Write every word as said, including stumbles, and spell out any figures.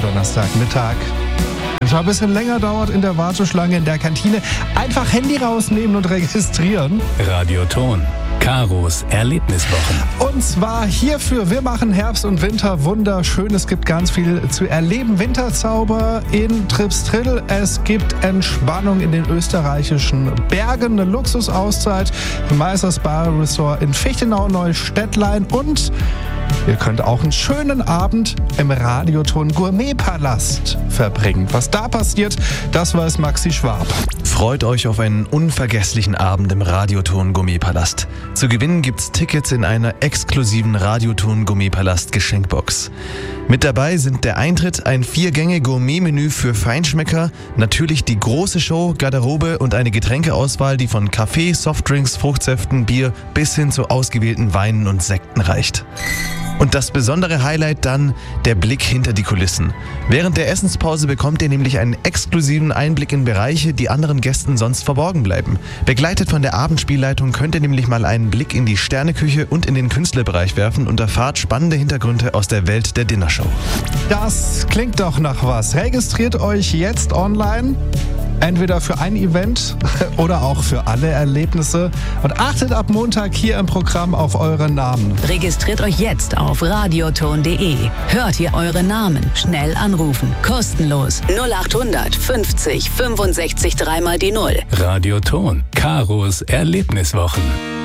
Donnerstagmittag. Es war ein bisschen länger dauert in der Warteschlange in der Kantine. Einfach Handy rausnehmen und registrieren. Radioton. Karos Erlebniswochen. Und zwar hierfür, wir machen Herbst und Winter wunderschön. Es gibt ganz viel zu erleben. Winterzauber in Tripstrill. Es gibt Entspannung in den österreichischen Bergen, eine Luxusauszeit im Meisters Bar Resort in Fichtenau-Neustädtlein und ihr könnt auch einen schönen Abend im Radioton Gourmetpalast verbringen. Was da passiert, das weiß Maxi Schwab. Freut euch auf einen unvergesslichen Abend im Radioton Gourmetpalast. Zu gewinnen gibt's Tickets in einer exklusiven Radioton Gourmetpalast Geschenkbox. Mit dabei sind der Eintritt, ein Vier-Gänge-Gourmet-Menü für Feinschmecker, natürlich die große Show, Garderobe und eine Getränkeauswahl, die von Kaffee, Softdrinks, Fruchtsäften, Bier bis hin zu ausgewählten Weinen und Sekten reicht. Und das besondere Highlight dann, der Blick hinter die Kulissen. Während der Essenspause bekommt ihr nämlich einen exklusiven Einblick in Bereiche, die anderen Gästen sonst verborgen bleiben. Begleitet von der Abendspielleitung könnt ihr nämlich mal einen Blick in die Sterneküche und in den Künstlerbereich werfen und erfahrt spannende Hintergründe aus der Welt der Dinnershow. Das klingt doch nach was. Registriert euch jetzt online. Entweder für ein Event oder auch für alle Erlebnisse. Und achtet ab Montag hier im Programm auf eure Namen. Registriert euch jetzt auf radioton punkt de. Hört hier eure Namen. Schnell anrufen. Kostenlos. null achthundert fünfzig fünfundsechzig dreimal die Null. Radioton. Karos Erlebniswochen.